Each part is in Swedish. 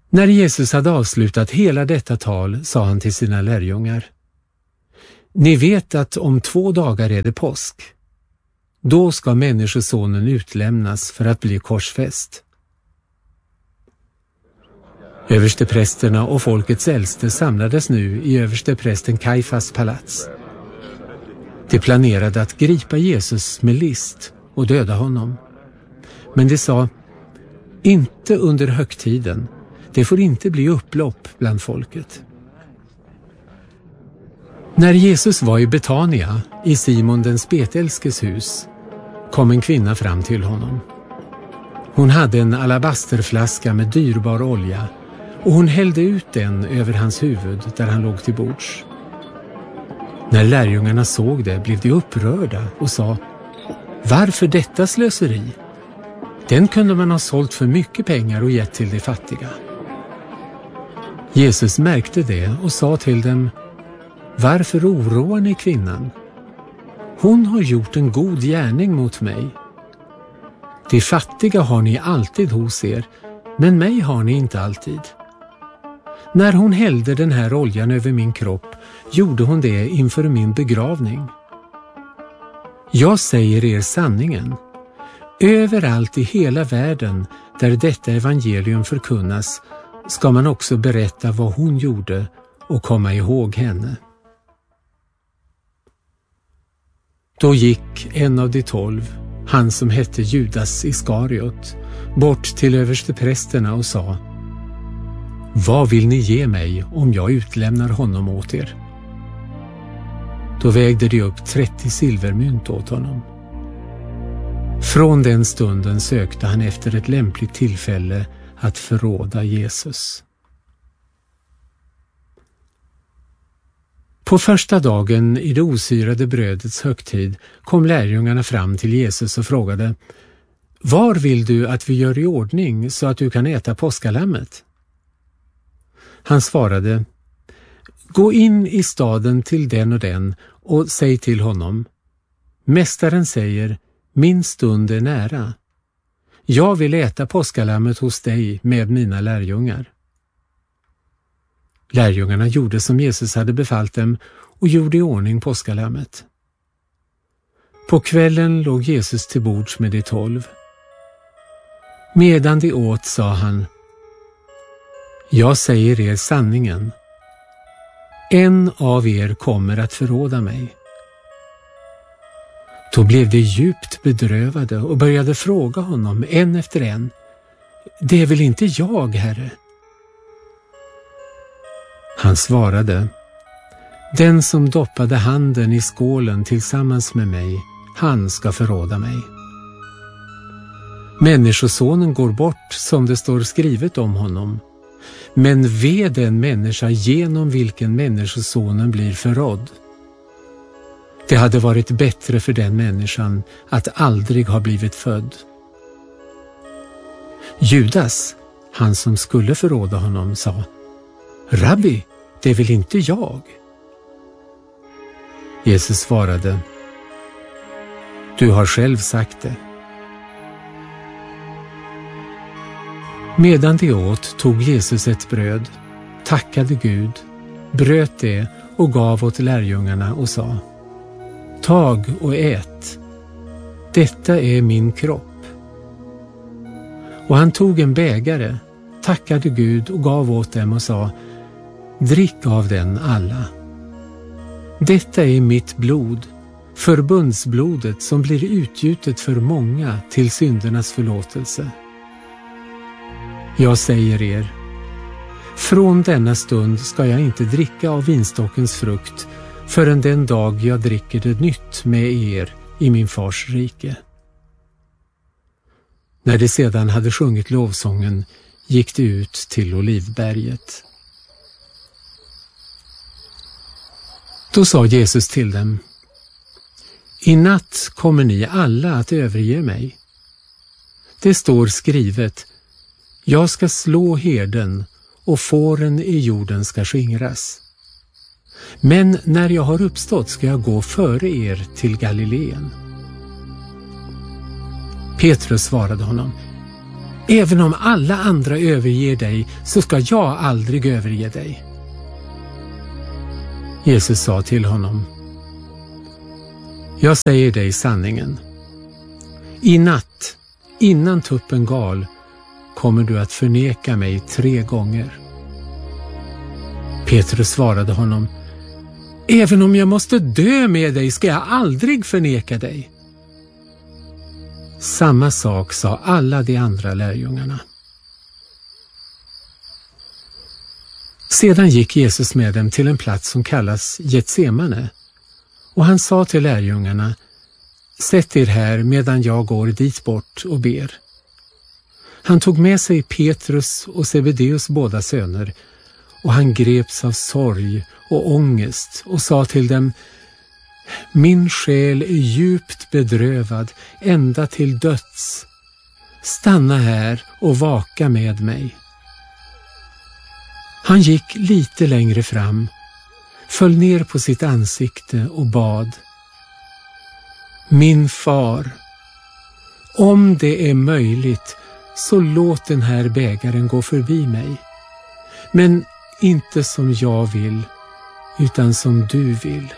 När Jesus hade avslutat hela detta tal sa han till sina lärjungar: Ni vet att om 2 dagar är det påsk. Då ska Människosonen utlämnas för att bli korsfäst. Översteprästerna och folkets äldste samlades nu i översteprästen Kajfas palats. De planerade att gripa Jesus med list och döda honom. Men de sa: Inte under högtiden. Det får inte bli upplopp bland folket. När Jesus var i Betania, i Simon den spetälskes hus, kom en kvinna fram till honom. Hon hade en alabasterflaska med dyrbar olja och hon hällde ut den över hans huvud där han låg till bords. När lärjungarna såg det blev de upprörda och sa: Varför detta slöseri? Den kunde man ha sålt för mycket pengar och gett till de fattiga. Jesus märkte det och sa till dem: Varför oroar ni kvinnan? Hon har gjort en god gärning mot mig. De fattiga har ni alltid hos er, men mig har ni inte alltid. När hon hällde den här oljan över min kropp gjorde hon det inför min begravning. Jag säger er sanningen. Överallt i hela världen där detta evangelium förkunnas ska man också berätta vad hon gjorde och komma ihåg henne. Då gick en av de 12, han som hette Judas Iskariot, bort till översteprästerna och sa: Vad vill ni ge mig om jag utlämnar honom åt er? Då vägde de upp 30 silvermynt åt honom. Från den stunden sökte han efter ett lämpligt tillfälle att förråda Jesus. På första dagen i det osyrade brödets högtid kom lärjungarna fram till Jesus och frågade: Var vill du att vi gör i ordning så att du kan äta påskalammet? Han svarade: Gå in i staden till den och den och säg till honom: Mästaren säger, min stund är nära. Jag vill äta påskalammet hos dig med mina lärjungar. Lärjungarna gjorde som Jesus hade befallt dem och gjorde i ordning påskalammet. På kvällen låg Jesus till bords med de 12. Medan de åt sa han: Jag säger er sanningen. En av er kommer att förråda mig. Då blev de djupt bedrövade och började fråga honom en efter en: Det är väl inte jag, Herre? Han svarade: Den som doppade handen i skålen tillsammans med mig, han ska förråda mig. Människosonen går bort som det står skrivet om honom. Men ve den människa genom vilken människosonen blir förrådd. Det hade varit bättre för den människan att aldrig ha blivit född. Judas, han som skulle förråda honom, sa: Rabbi, det är väl inte jag? Jesus svarade: Du har själv sagt det. Medan de åt tog Jesus ett bröd, tackade Gud, bröt det och gav åt lärjungarna och sa: Tag och ät, detta är min kropp. Och han tog en bägare, tackade Gud och gav åt dem och sa: Drick av den alla. Detta är mitt blod, förbundsblodet som blir utgjutet för många till syndernas förlåtelse. Jag säger er, från denna stund ska jag inte dricka av vinstockens frukt förrän den dag jag dricker det nytt med er i min fars rike. När de sedan hade sjungit lovsången gick de ut till Olivberget. Då sa Jesus till dem: I natt kommer ni alla att överge mig. Det står skrivet: Jag ska slå herden och fåren i jorden ska skingras. Men när jag har uppstått ska jag gå före er till Galileen. Petrus svarade honom: Även om alla andra överger dig så ska jag aldrig överge dig. Jesus sa till honom: jag säger dig sanningen. I natt, innan tuppen gal, kommer du att förneka mig 3 gånger. Petrus svarade honom: även om jag måste dö med dig ska jag aldrig förneka dig. Samma sak sa alla de andra lärjungarna. Sedan gick Jesus med dem till en plats som kallas Getsemane, och han sa till lärjungarna: sätt er här medan jag går dit bort och ber. Han tog med sig Petrus och Zebedeus båda söner, och han greps av sorg och ångest och sa till dem: min själ är djupt bedrövad ända till döds. Stanna här och vaka med mig. Han gick lite längre fram, föll ner på sitt ansikte och bad: min far, om det är möjligt så låt den här bägaren gå förbi mig. Men inte som jag vill, utan som du vill.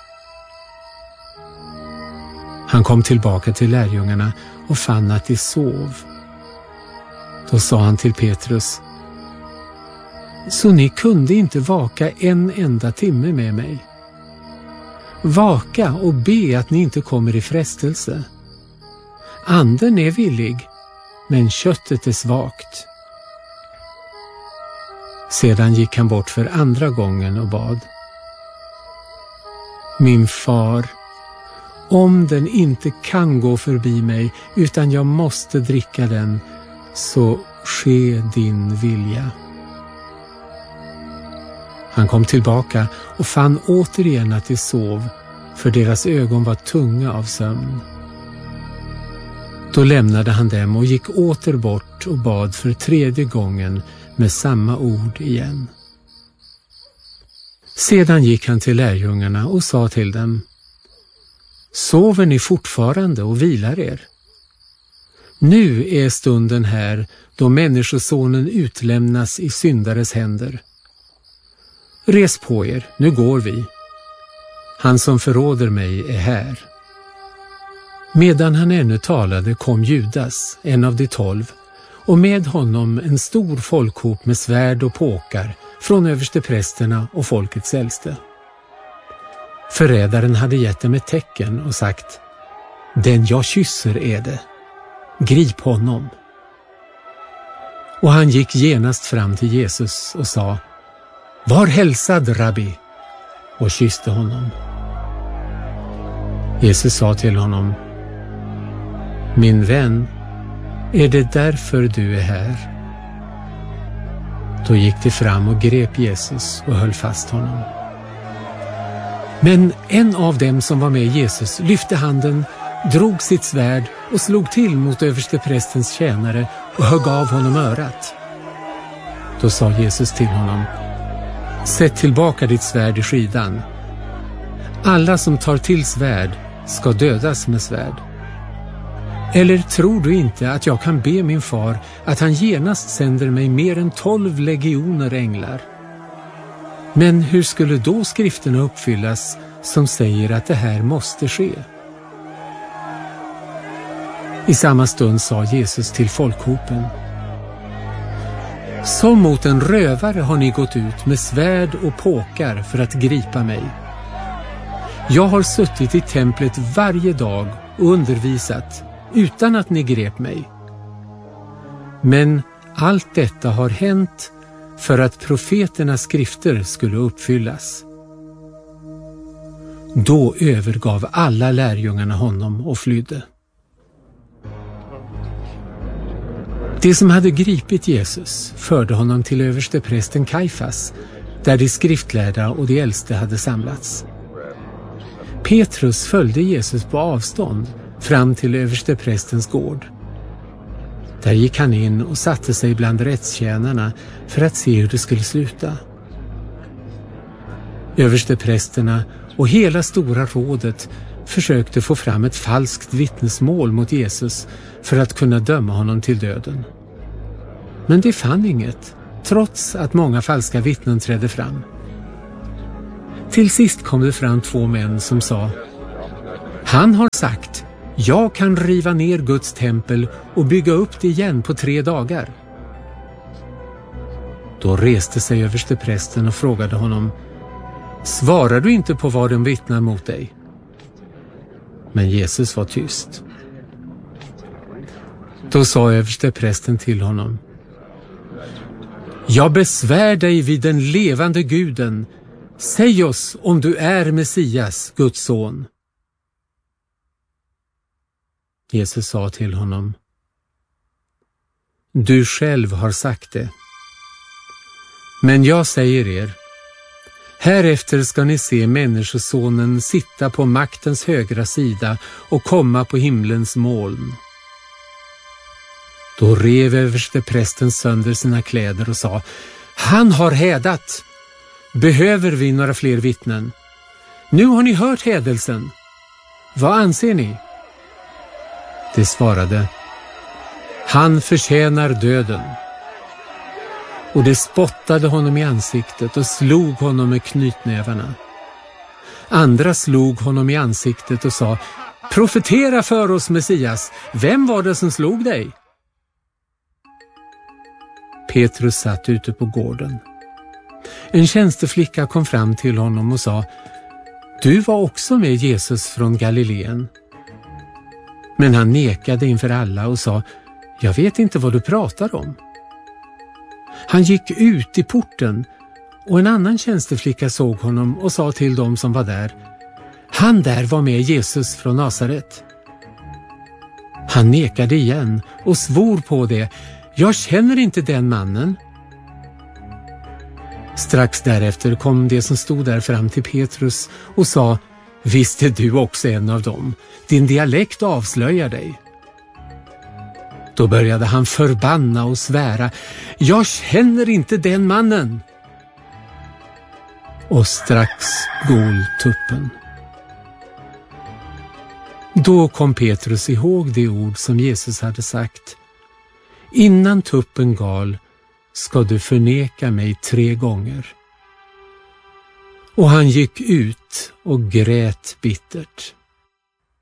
Han kom tillbaka till lärjungarna och fann att de sov. Då sa han till Petrus: så ni kunde inte vaka en enda timme med mig? Vaka och be att ni inte kommer i frestelse. Anden är villig, men köttet är svagt. Sedan gick han bort för andra gången och bad: min far, om den inte kan gå förbi mig utan jag måste dricka den, så ske din vilja. Han kom tillbaka och fann återigen att de sov, för deras ögon var tunga av sömn. Då lämnade han dem och gick åter bort och bad för 3:e gången med samma ord igen. Sedan gick han till lärjungarna och sa till dem: sover ni fortfarande och vilar er? Nu är stunden här då människosonen utlämnas i syndares händer. Res på er, nu går vi. Han som förråder mig är här. Medan han ännu talade kom Judas, en av de 12, och med honom en stor folkhop med svärd och påkar från översteprästerna och folkets äldste. Förrädaren hade gett dem ett tecken och sagt: den jag kysser är det. Grip honom. Och han gick genast fram till Jesus och sa: var hälsad, rabbi, och kysste honom. Jesus sa till honom: min vän, är det därför du är här? Då gick de fram och grep Jesus och höll fast honom. Men en av dem som var med Jesus lyfte handen, drog sitt svärd och slog till mot översteprästens tjänare och högg av honom örat. Då sa Jesus till honom: sätt tillbaka ditt svärd i skidan. Alla som tar till svärd ska dödas med svärd. Eller tror du inte att jag kan be min far att han genast sänder mig mer än 12 legioner änglar? Men hur skulle då skrifterna uppfyllas som säger att det här måste ske? I samma stund sa Jesus till folkhopen: som mot en rövare har ni gått ut med svärd och påkar för att gripa mig. Jag har suttit i templet varje dag och undervisat utan att ni grep mig. Men allt detta har hänt för att profeternas skrifter skulle uppfyllas. Då övergav alla lärjungarna honom och flydde. De som hade gripit Jesus förde honom till översteprästen Kajfas, där de skriftlärda och de äldste hade samlats. Petrus följde Jesus på avstånd fram till översteprästens gård. Där gick han in och satte sig bland rättstjänarna för att se hur det skulle sluta. Översteprästerna och hela stora rådet försökte få fram ett falskt vittnesmål mot Jesus för att kunna döma honom till döden. Men de fann inget, trots att många falska vittnen trädde fram. Till sist kom det fram 2 män som sa: han har sagt, jag kan riva ner Guds tempel och bygga upp det igen på 3 dagar. Då reste sig översteprästen och frågade honom: svarar du inte på vad de vittnar mot dig? Men Jesus var tyst. Då sa översteprästen till honom: jag besvär dig vid den levande Guden. Säg oss om du är Messias, Guds son. Jesus sa till honom: du själv har sagt det. Men jag säger er, härefter ska ni se människosonen sitta på maktens högra sida och komma på himlens moln. Då rev översteprästen sönder sina kläder och sa: han har hädat. Behöver vi några fler vittnen? Nu har ni hört hädelsen. Vad anser ni? De svarade: han förtjänar döden. Och de spottade honom i ansiktet och slog honom med knytnävarna. Andra slog honom i ansiktet och sa: profetera för oss, Messias. Vem var det som slog dig? Petrus satt ute på gården. En tjänsteflicka kom fram till honom och sa: du var också med Jesus från Galileen. Men han nekade inför alla och sa: jag vet inte vad du pratar om. Han gick ut i porten och en annan tjänsteflicka såg honom och sa till dem som var där: han där var med Jesus från Nasaret. Han nekade igen och svor på det: jag känner inte den mannen. Strax därefter kom det som stod där fram till Petrus och sa: visst är du också en av dem. Din dialekt avslöjar dig. Då började han förbanna och svära: jag känner inte den mannen. Och strax gol tuppen. Då kom Petrus ihåg det ord som Jesus hade sagt: innan tuppen gal ska du förneka mig 3 gånger. Och han gick ut och grät bittert.